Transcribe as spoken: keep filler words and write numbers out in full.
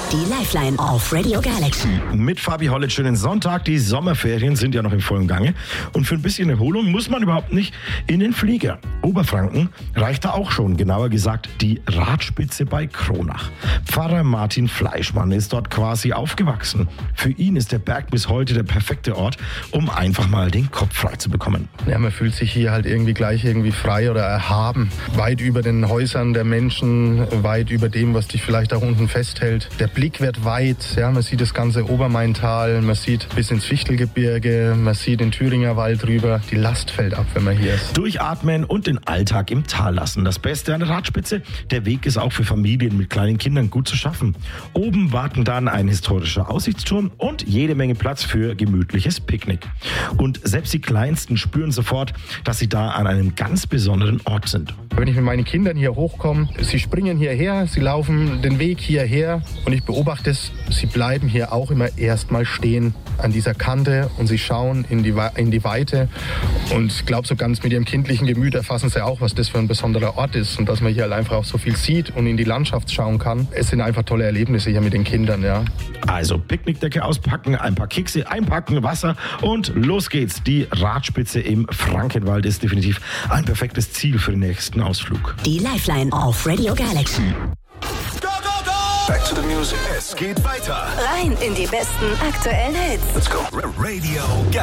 Die Lifeline auf Radio Galaxy. Mit Fabi Hollett, schönen Sonntag. Die Sommerferien sind ja noch im vollen Gange. Und für ein bisschen Erholung muss man überhaupt nicht in den Flieger. Oberfranken reicht da auch schon, genauer gesagt die Radspitze bei Kronach. Pfarrer Martin Fleischmann ist dort quasi aufgewachsen. Für ihn ist der Berg bis heute der perfekte Ort, um einfach mal den Kopf frei zu bekommen. Ja, man fühlt sich hier halt irgendwie gleich irgendwie frei oder erhaben. Weit über den Häusern der Menschen, weit über dem, was dich vielleicht auch unten festhält. Der Blick wird weit, ja, man sieht das ganze Obermaintal, man sieht bis ins Fichtelgebirge, man sieht den Thüringer Wald rüber. Die Last fällt ab, wenn man hier ist. Durchatmen und den Alltag im Tal lassen. Das Beste an der Radspitze, der Weg ist auch für Familien mit kleinen Kindern gut zu schaffen. Oben warten dann ein historischer Aussichtsturm und jede Menge Platz für gemütliches Picknick. Und selbst die Kleinsten spüren sofort, dass sie da an einem ganz besonderen Ort sind. Wenn ich mit meinen Kindern hier hochkomme, sie springen hierher, sie laufen den Weg hierher und ich beobachte es, sie bleiben hier auch immer erstmal stehen an dieser Kante und sie schauen in die, in die Weite. Und ich glaube, so ganz mit ihrem kindlichen Gemüt erfassen sie auch, was das für ein besonderer Ort ist und dass man hier halt einfach auch so viel sieht und in die Landschaft schauen kann. Es sind einfach tolle Erlebnisse hier mit den Kindern, ja. Also Picknickdecke auspacken, ein paar Kekse einpacken, Wasser und los geht's. Die Radspitze im Frankenwald ist definitiv ein perfektes Ziel für den nächsten Ausflug. Die Lifeline auf Radio Galaxy. Go, go, go! Back to the music. Es geht weiter. Rein in die besten aktuellen Hits. Let's go. Radio Galaxy.